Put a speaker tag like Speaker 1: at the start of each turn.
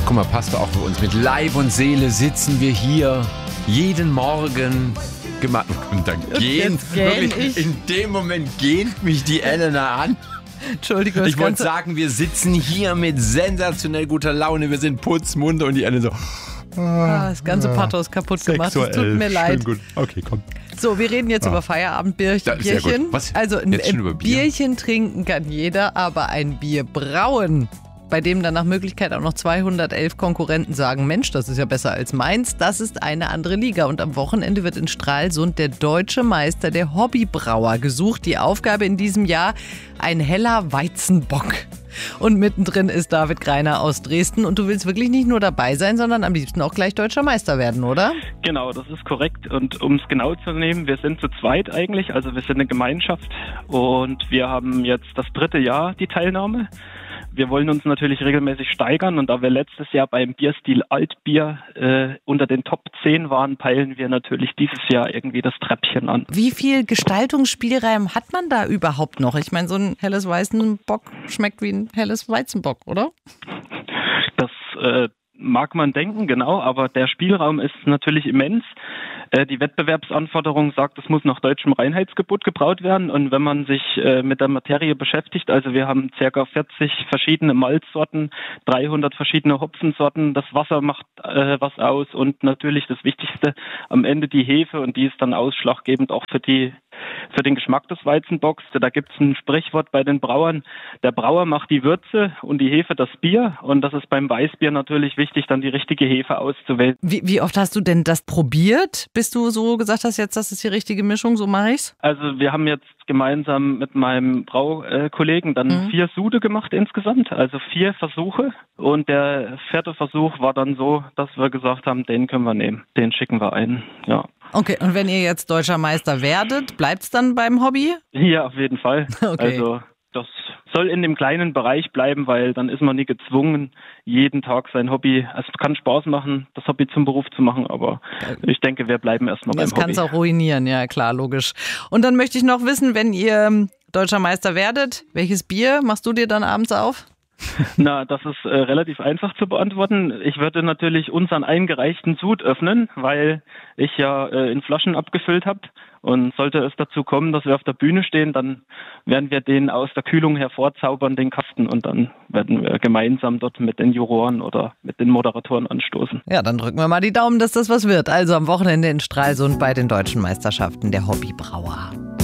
Speaker 1: Guck mal, passt doch auch für uns. Mit Leib und Seele sitzen wir hier jeden Morgen. Und dann in dem Moment gähnt mich die Elena an.
Speaker 2: Entschuldigung.
Speaker 1: Ich wollte sagen, wir sitzen hier mit sensationell guter Laune. Wir sind putzmunter und die eine so...
Speaker 2: das ganze Pathos kaputt gemacht. Es tut mir leid.
Speaker 1: Gut. Okay, komm.
Speaker 2: So, wir reden jetzt über Feierabendbierchen.
Speaker 1: Sehr gut. Was?
Speaker 2: Also ein
Speaker 1: Jetzt schon über Bier?
Speaker 2: Bierchen trinken kann jeder, aber ein Bier brauen, bei dem dann nach Möglichkeit auch noch 211 Konkurrenten sagen, Mensch, das ist ja besser als meins, das ist eine andere Liga. Und am Wochenende wird in Stralsund der deutsche Meister der Hobbybrauer gesucht. Die Aufgabe in diesem Jahr, ein heller Weizenbock. Und mittendrin ist David Greiner aus Dresden. Und du willst wirklich nicht nur dabei sein, sondern am liebsten auch gleich deutscher Meister werden, oder?
Speaker 3: Genau, das ist korrekt. Und um es genau zu nehmen, wir sind zu zweit eigentlich. Also wir sind eine Gemeinschaft und wir haben jetzt das 3. Jahr die Teilnahme. Wir wollen uns natürlich regelmäßig steigern und da wir letztes Jahr beim Bierstil Altbier unter den Top 10 waren, peilen wir natürlich dieses Jahr irgendwie das Treppchen an.
Speaker 2: Wie viel Gestaltungsspielraum hat man da überhaupt noch? Ich meine, so ein helles Weizenbock schmeckt wie ein helles Weizenbock, oder?
Speaker 3: Das mag man denken, genau, aber der Spielraum ist natürlich immens. Die Wettbewerbsanforderung sagt, es muss nach deutschem Reinheitsgebot gebraut werden und wenn man sich mit der Materie beschäftigt, also wir haben ca. 40 verschiedene Malzsorten, 300 verschiedene Hopfensorten, das Wasser macht was aus und natürlich das Wichtigste am Ende die Hefe und die ist dann ausschlaggebend auch für den Geschmack des Weizenbocks. Da gibt es ein Sprichwort bei den Brauern, der Brauer macht die Würze und die Hefe das Bier und das ist beim Weißbier natürlich wichtig, dann die richtige Hefe auszuwählen.
Speaker 2: Wie oft hast du denn das probiert, bis du so gesagt hast, jetzt das ist die richtige Mischung, so mache ich's?
Speaker 3: Also wir haben jetzt gemeinsam mit meinem Braukollegen dann 4 Sude gemacht insgesamt, also 4 Versuche und der 4. Versuch war dann so, dass wir gesagt haben, den können wir nehmen, den schicken wir ein, ja.
Speaker 2: Okay, und wenn ihr jetzt deutscher Meister werdet, bleibt's dann beim Hobby?
Speaker 3: Ja, auf jeden Fall.
Speaker 2: Okay.
Speaker 3: Also das soll in dem kleinen Bereich bleiben, weil dann ist man nie gezwungen, jeden Tag sein Hobby, also es kann Spaß machen, das Hobby zum Beruf zu machen, aber ich denke, wir bleiben erstmal beim Hobby.
Speaker 2: Das kann es auch ruinieren, ja klar, logisch. Und dann möchte ich noch wissen, wenn ihr deutscher Meister werdet, welches Bier machst du dir dann abends auf?
Speaker 3: Na, das ist relativ einfach zu beantworten. Ich würde natürlich unseren eingereichten Sud öffnen, weil ich ja in Flaschen abgefüllt habe. Und sollte es dazu kommen, dass wir auf der Bühne stehen, dann werden wir den aus der Kühlung hervorzaubern, den Kasten. Und dann werden wir gemeinsam dort mit den Juroren oder mit den Moderatoren anstoßen.
Speaker 2: Ja, dann drücken wir mal die Daumen, dass das was wird. Also am Wochenende in Stralsund bei den Deutschen Meisterschaften der Hobbybrauer.